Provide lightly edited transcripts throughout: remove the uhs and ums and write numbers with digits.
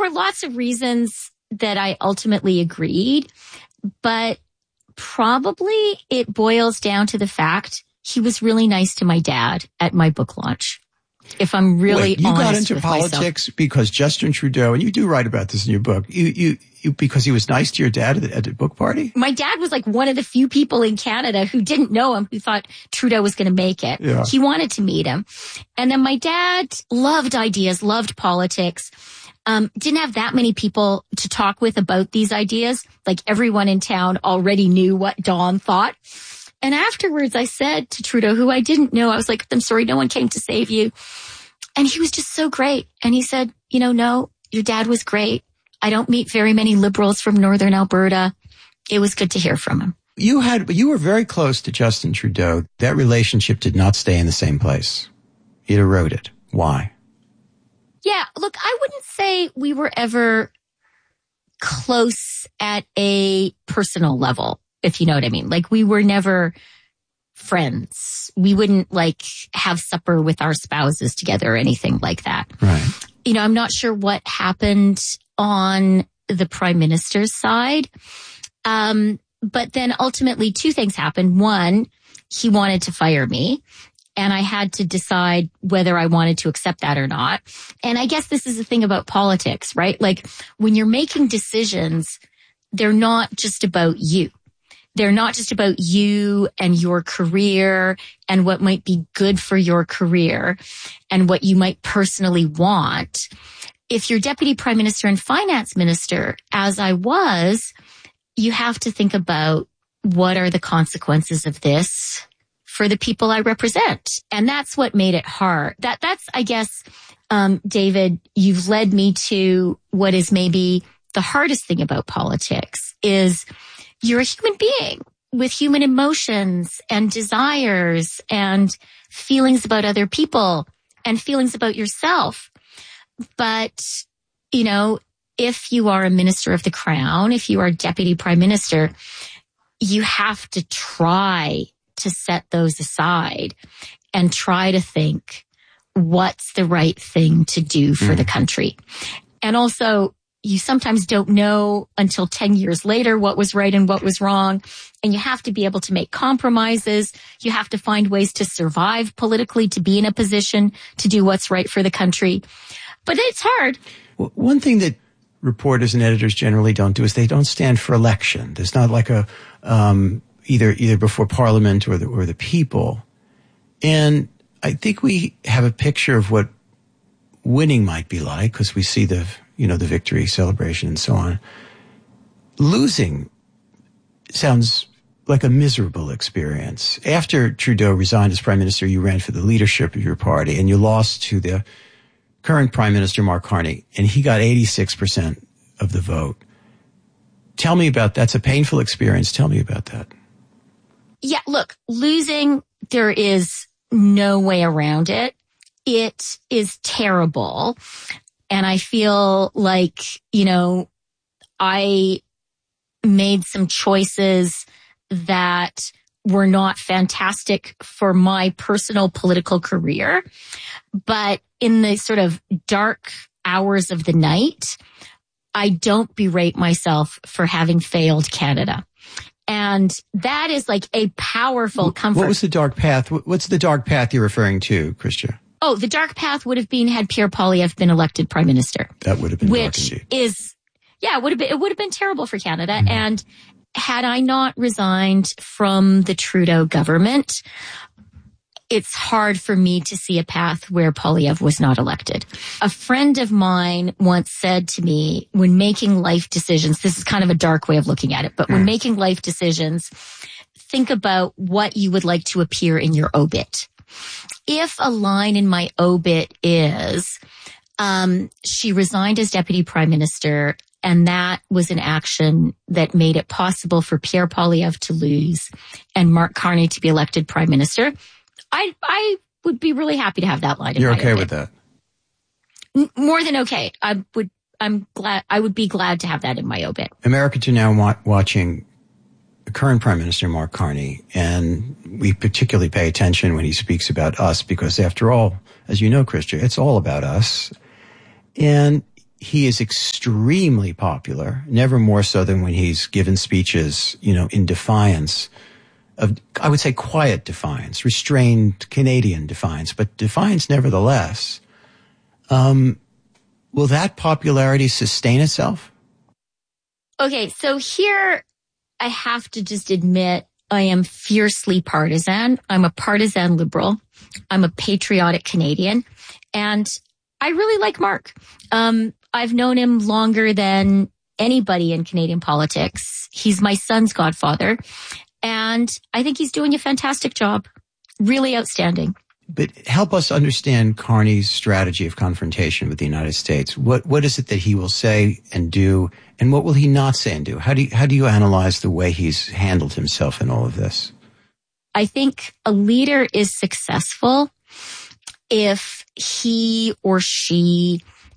were lots of reasons that I ultimately agreed, but probably it boils down to the fact he was really nice to my dad at my book launch. If I'm really you honest got into with politics myself. because Justin Trudeau, and you do write about this in your book, you because he was nice to your dad at the book party? My dad was like one of the few people in Canada who didn't know him, who thought Trudeau was going to make it. Yeah. He wanted to meet him. And then my dad loved ideas, loved politics. Didn't have that many people to talk with about these ideas. Like everyone in town already knew what Don thought. And afterwards I said to Trudeau, who I didn't know, I was like, I'm sorry, no one came to save you. And he was just so great. And he said, no, your dad was great. I don't meet very many liberals from Northern Alberta. It was good to hear from him. You were very close to Justin Trudeau. That relationship did not stay in the same place. It eroded. Why? Yeah, look, I wouldn't say we were ever close at a personal level, if you know what I mean. Like, we were never friends. We wouldn't have supper with our spouses together or anything like that. Right. I'm not sure what happened on the Prime Minister's side. But then ultimately two things happened. One, he wanted to fire me. And I had to decide whether I wanted to accept that or not. And I guess this is the thing about politics, right? Like, when you're making decisions, they're not just about you. They're not just about you and your career and what might be good for your career and what you might personally want. If you're Deputy Prime Minister and Finance Minister, as I was, you have to think about what are the consequences of this for the people I represent. And that's what made it hard. That's, I guess, David, you've led me to what is maybe the hardest thing about politics is you're a human being with human emotions and desires and feelings about other people and feelings about yourself. But, if you are a minister of the Crown, if you are Deputy Prime Minister, you have to try to set those aside and try to think what's the right thing to do for the country. And also, you sometimes don't know until 10 years later what was right and what was wrong. And you have to be able to make compromises. You have to find ways to survive politically, to be in a position to do what's right for the country. But it's hard. Well, one thing that reporters and editors generally don't do is they don't stand for election. There's not like a either before Parliament or the people. And I think we have a picture of what winning might be like because we see the victory celebration and so on. Losing sounds like a miserable experience. After Trudeau resigned as Prime Minister, you ran for the leadership of your party and you lost to the current Prime Minister, Mark Carney, and he got 86% of the vote. Tell me about that's a painful experience. Tell me about that. Yeah, look, losing, there is no way around it. It is terrible. And I feel like, I made some choices that were not fantastic for my personal political career. But in the sort of dark hours of the night, I don't berate myself for having failed Canada. And that is like a powerful comfort. What was the dark path? What's the dark path you're referring to, Christian? Oh, the dark path would have been had Pierre Poilievre been elected Prime Minister. That would have been dark which indeed. It would have been terrible for Canada. Mm-hmm. And had I not resigned from the Trudeau government, it's hard for me to see a path where Poilievre was not elected. A friend of mine once said to me, when making life decisions, this is kind of a dark way of looking at it, but when making life decisions, think about what you would like to appear in your obit. If a line in my obit is, she resigned as Deputy Prime Minister, and that was an action that made it possible for Pierre Poilievre to lose and Mark Carney to be elected Prime Minister, I would be really happy to have that line in my obit. You're okay with that? More than okay. I would be glad to have that in my obit. Americans are now watching the current Prime Minister, Mark Carney, and we particularly pay attention when he speaks about us because after all, as you know, Christian, it's all about us. And he is extremely popular, never more so than when he's given speeches, in defiance of, I would say, quiet defiance, restrained Canadian defiance, but defiance nevertheless. Will that popularity sustain itself? Okay, so here I have to just admit I am fiercely partisan. I'm a partisan liberal. I'm a patriotic Canadian. And I really like Mark. I've known him longer than anybody in Canadian politics. He's my son's godfather. And I think he's doing a fantastic job. Really outstanding. But help us understand Carney's strategy of confrontation with the United States. What is it that he will say and do, and what will he not say and do? How do you analyze the way he's handled himself in all of this? I think a leader is successful if he or she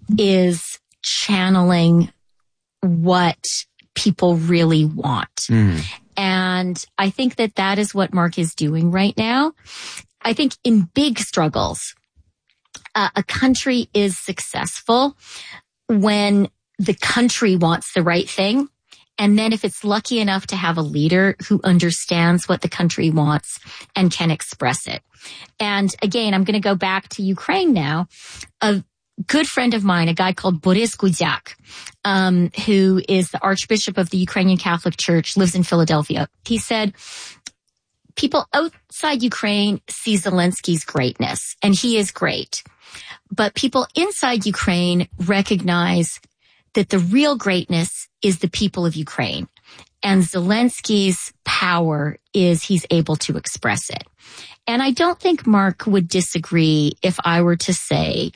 is channeling what people really want. Mm. And I think that is what Mark is doing right now. I think in big struggles, a country is successful when the country wants the right thing. And then if it's lucky enough to have a leader who understands what the country wants and can express it. And again, I'm going to go back to Ukraine now. A good friend of mine, a guy called Boris Gudyak, who is the Archbishop of the Ukrainian Catholic Church, lives in Philadelphia. He said, people outside Ukraine see Zelensky's greatness, and he is great. But people inside Ukraine recognize that the real greatness is the people of Ukraine. And Zelensky's power is he's able to express it. And I don't think Mark would disagree if I were to say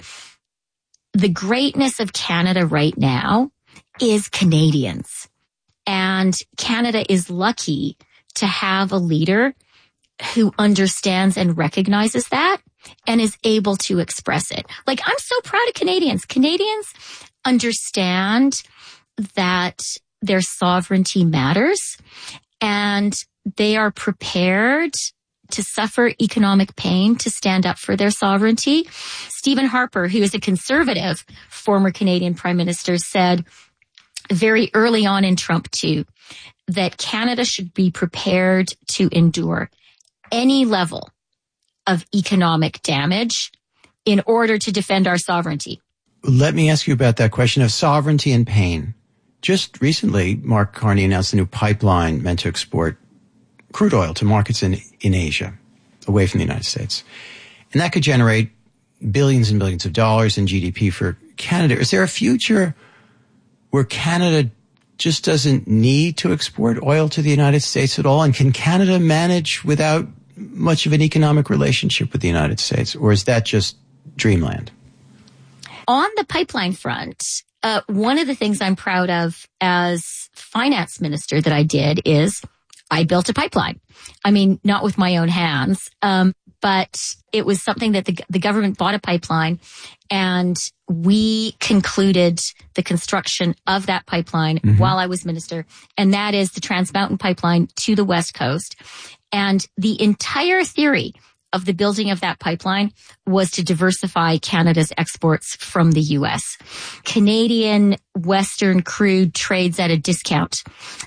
the greatness of Canada right now is Canadians. And Canada is lucky to have a leader who understands and recognizes that and is able to express it. Like, I'm so proud of Canadians. Canadians understand that their sovereignty matters, and they are prepared to suffer economic pain to stand up for their sovereignty. Stephen Harper, who is a conservative former Canadian prime minister, said very early on in Trump 2 that Canada should be prepared to endure any level of economic damage in order to defend our sovereignty. Let me ask you about that question of sovereignty and pain. Just recently, Mark Carney announced a new pipeline meant to export crude oil to markets in Asia, away from the United States. And that could generate billions and billions of dollars in GDP for Canada. Is there a future where Canada just doesn't need to export oil to the United States at all? And can Canada manage without much of an economic relationship with the United States? Or is that just dreamland? On the pipeline front, one of the things I'm proud of as finance minister that I did is I built a pipeline. I mean, not with my own hands, but it was something that the government bought a pipeline, and we concluded the construction of that pipeline while I was minister. And that is the Trans Mountain Pipeline to the West Coast. And the entire theory of the building of that pipeline was to diversify Canada's exports from the U.S. Canadian Western crude trades at a discount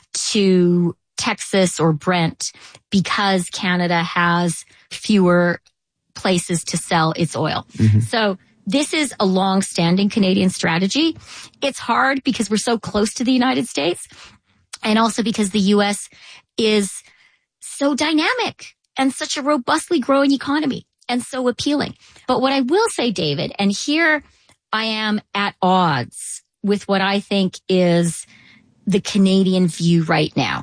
to Texas or Brent because Canada has fewer places to sell its oil. So this is a long-standing Canadian strategy. It's hard because we're so close to the United States, and also because the U.S. is so dynamic and such a robustly growing economy and so appealing. But what I will say, David, and here I am at odds with what I think is the Canadian view right now.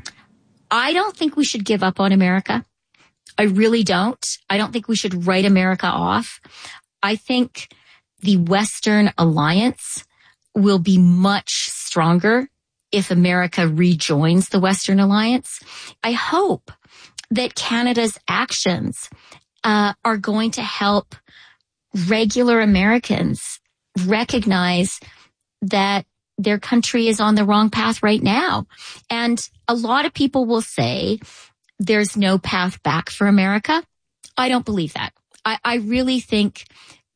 I don't think we should give up on America. I really don't. I don't think we should write America off. I think the Western alliance will be much stronger if America rejoins the Western alliance. I hope that Canada's actions are going to help regular Americans recognize that their country is on the wrong path right now. And a lot of people will say there's no path back for America. I don't believe that. I really think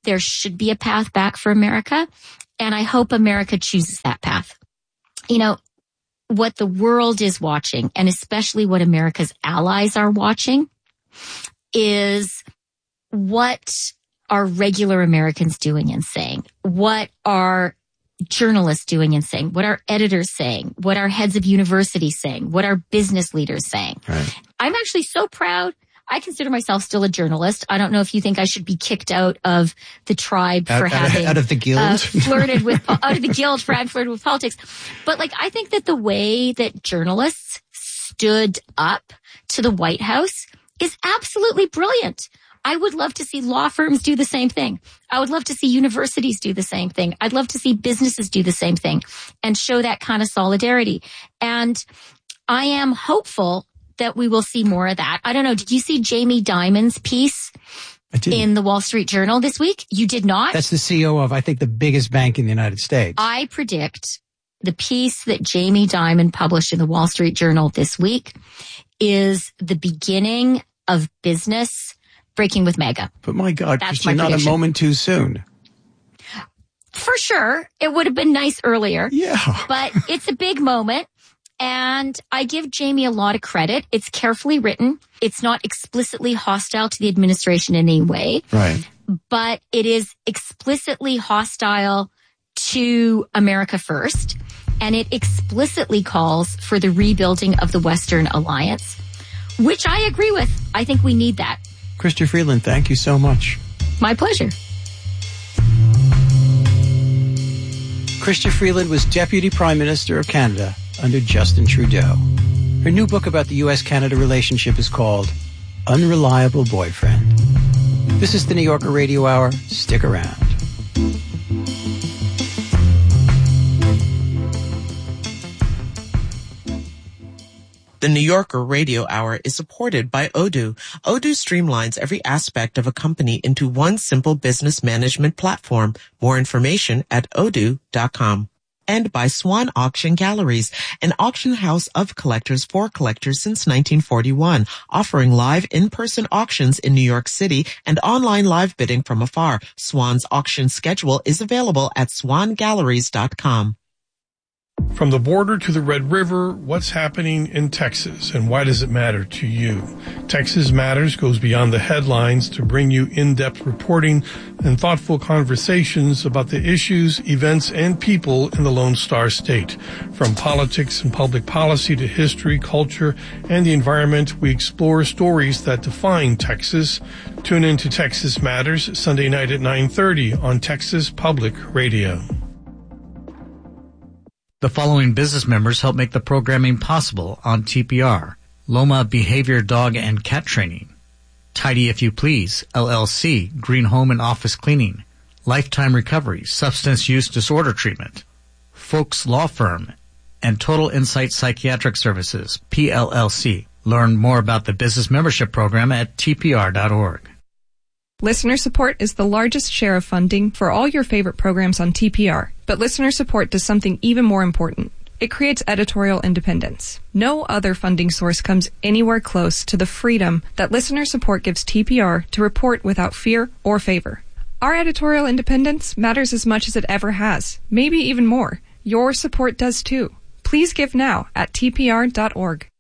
there should be a path back for America. And I hope America chooses that path. You know, what the world is watching, and especially what America's allies are watching, is what are regular Americans doing and saying? What are journalists doing and saying? What are editors saying? What are heads of universities saying? What are business leaders saying? Right. I'm actually so proud. I consider myself still a journalist. I don't know if you think I should be kicked out of the tribe for having out of the guild, flirted with out of the guild for having flirted with politics. But like, I think that the way that journalists stood up to the White House is absolutely brilliant. I would love to see law firms do the same thing. I would love to see universities do the same thing. I'd love to see businesses do the same thing and show that kind of solidarity. And I am hopeful that we will see more of that. I don't know. Did you see Jamie Dimon's piece in the Wall Street Journal this week? You did not? That's the CEO of, I think, the biggest bank in the United States. I predict the piece that Jamie Dimon published in the Wall Street Journal this week is the beginning of business breaking with MAGA. But my God, Christian, not a moment too soon. For sure. It would have been nice earlier. Yeah. But it's a big moment. And I give Jamie a lot of credit. It's carefully written. It's not explicitly hostile to the administration in any way. Right. But it is explicitly hostile to America First. And it explicitly calls for the rebuilding of the Western Alliance, which I agree with. I think we need that. Chrystia Freeland, thank you so much. My pleasure. Chrystia Freeland was Deputy Prime Minister of Canada under Justin Trudeau. Her new book about the U.S.-Canada relationship is called Unreliable Boyfriend. This is the New Yorker Radio Hour. Stick around. The New Yorker Radio Hour is supported by Odoo. Odoo streamlines every aspect of a company into one simple business management platform. More information at odoo.com. And by Swan Auction Galleries, an auction house of collectors for collectors since 1941, offering live in-person auctions in New York City and online live bidding from afar. Swan's auction schedule is available at swangalleries.com. From the border to the Red River, what's happening in Texas and why does it matter to you? Texas Matters goes beyond the headlines to bring you in-depth reporting and thoughtful conversations about the issues, events, and people in the Lone Star State. From politics and public policy to history, culture, and the environment, we explore stories that define Texas. Tune in to Texas Matters Sunday night at 9:30 on Texas Public Radio. The following business members help make the programming possible on TPR. Loma Behavior Dog and Cat Training. Tidy If You Please, LLC, Green Home and Office Cleaning. Lifetime Recovery, Substance Use Disorder Treatment. Folks Law Firm. And Total Insight Psychiatric Services, PLLC. Learn more about the business membership program at tpr.org. Listener support is the largest share of funding for all your favorite programs on TPR, but listener support does something even more important. It creates editorial independence. No other funding source comes anywhere close to the freedom that listener support gives TPR to report without fear or favor. Our editorial independence matters as much as it ever has, maybe even more. Your support does too. Please give now at tpr.org.